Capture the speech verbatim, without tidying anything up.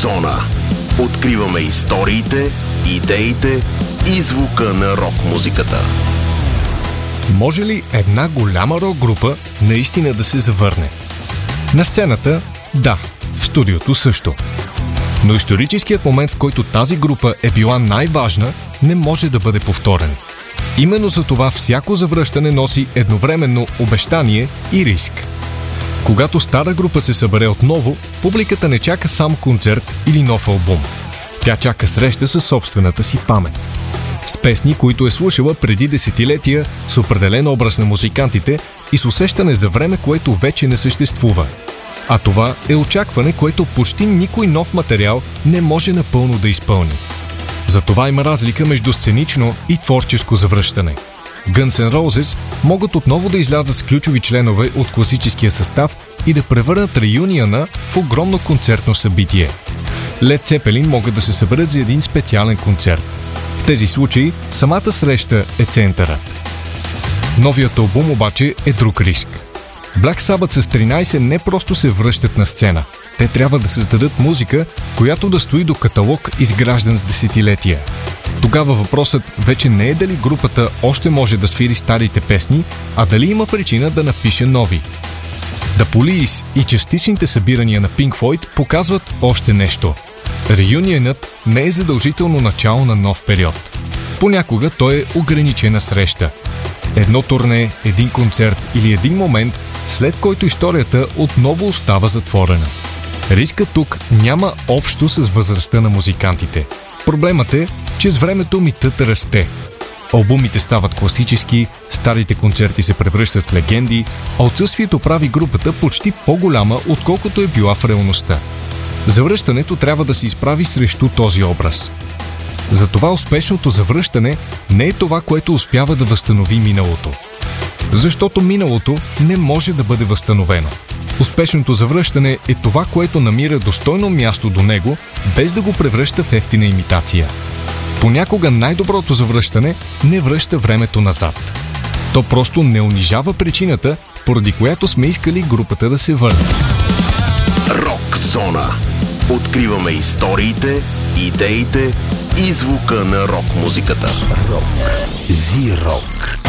Зона. Откриваме историите, идеите и звука на рок-музиката. Може ли една голяма рок-група наистина да се завърне? На сцената – да, в студиото също. Но историческият момент, в който тази група е била най-важна, не може да бъде повторен. Именно за това всяко завръщане носи едновременно обещание и риск. Когато стара група се събере отново, публиката не чака сам концерт или нов албум. Тя чака среща със собствената си памет. С песни, които е слушала преди десетилетия, с определен образ на музикантите и с усещане за време, което вече не съществува. А това е очакване, което почти никой нов материал не може напълно да изпълни. Затова има разлика между сценично и творческо завръщане. Guns N' Roses могат отново да излязат с ключови членове от класическия състав и да превърнат реюниона в огромно концертно събитие. Led Zeppelin могат да се съберат за един специален концерт. В тези случаи самата среща е центъра. Новият албум обаче е друг риск. Black Sabbath с тринайсет не просто се връщат на сцена. Те трябва да създадат музика, която да стои до каталог, изграждан с десетилетия. Тогава въпросът вече не е дали групата още може да свири старите песни, а дали има причина да напише нови. The Police и частичните събирания на Pink Floyd показват още нещо. Реюнионът не е задължително начало на нов период. Понякога той е ограничена среща. Едно турне, един концерт или един момент, след който историята отново остава затворена. Рискът тук няма общо с възрастта на музикантите. Проблемът е, че с времето митът расте. Албумите стават класически, старите концерти се превръщат в легенди, а отсъствието прави групата почти по-голяма, отколкото е била в реалността. Завръщането трябва да се изправи срещу този образ. Затова успешното завръщане не е това, което успява да възстанови миналото. Защото миналото не може да бъде възстановено. Успешното завръщане е това, което намира достойно място до него, без да го превръща в евтина имитация. Понякога най-доброто завръщане не връща времето назад. То просто не унижава причината, поради която сме искали групата да се върне. Рок Зона. Откриваме историите, идеите и звука на рок-музиката. Рок. Зи-рок.